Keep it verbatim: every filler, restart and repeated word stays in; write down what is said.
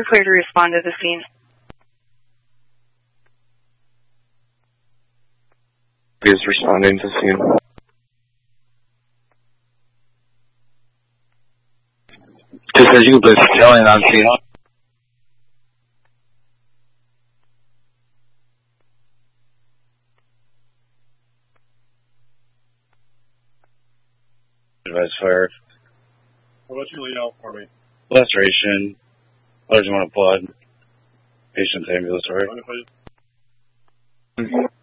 You're clear to respond to the scene. Is responding to scene. Just says you can place killing on scene. Advice fire. How about you lead out for me? Laceration. Large amount of blood. Patient's ambulatory. Mind if I-